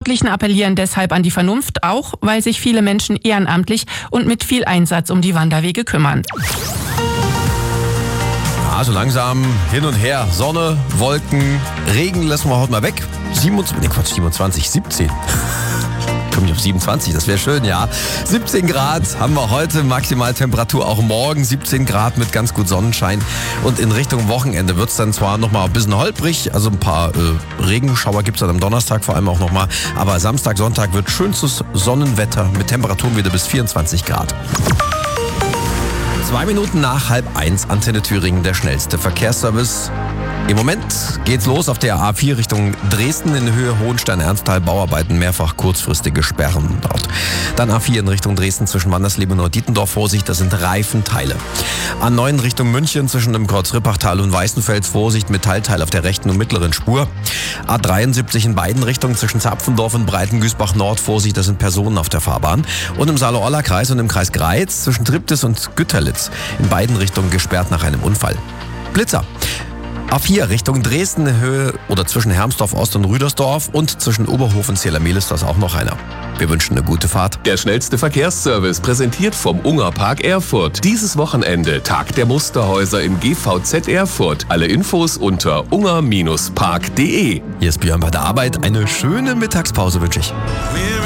Jugendlichen appellieren deshalb an die Vernunft, auch weil sich viele Menschen ehrenamtlich und mit viel Einsatz um die Wanderwege kümmern. Also langsam hin und her. Sonne, Wolken, Regen lassen wir heute mal weg. 17. Komme ich auf 27, das wäre schön, ja. 17 Grad haben wir heute, Maximaltemperatur auch morgen 17 Grad mit ganz gut Sonnenschein. Und in Richtung Wochenende wird es dann zwar nochmal ein bisschen holprig, also ein paar Regenschauer gibt es dann am Donnerstag vor allem auch nochmal. Aber Samstag, Sonntag wird schönstes Sonnenwetter mit Temperaturen wieder bis 24 Grad. 2 Minuten nach 12:30, Antenne Thüringen, der schnellste Verkehrsservice. Im Moment geht's los auf der A4 Richtung Dresden in Höhe Hohenstein-Ernsthal. Bauarbeiten, mehrfach kurzfristige Sperren dort. Dann A4 in Richtung Dresden zwischen Wandersleben und Dietendorf. Vorsicht, das sind Reifenteile. A9 Richtung München zwischen dem Kreuz Rippachtal und Weißenfels. Vorsicht, Metallteil auf der rechten und mittleren Spur. A73 in beiden Richtungen zwischen Zapfendorf und Breitengüßbach-Nord. Vorsicht, das sind Personen auf der Fahrbahn. Und im Saale-Orla-Kreis und im Kreis Greiz zwischen Triptis und Güterlitz. In beiden Richtungen gesperrt nach einem Unfall. Blitzer. A4 Richtung Dresden in Höhe oder zwischen Hermsdorf Ost und Rüdersdorf und zwischen Oberhof und Zählermehl ist das auch noch einer. Wir wünschen eine gute Fahrt. Der schnellste Verkehrsservice präsentiert vom Ungerpark Erfurt. Dieses Wochenende Tag der Musterhäuser im GVZ Erfurt. Alle Infos unter unger-park.de. Hier ist Björn bei der Arbeit. Eine schöne Mittagspause wünsche ich.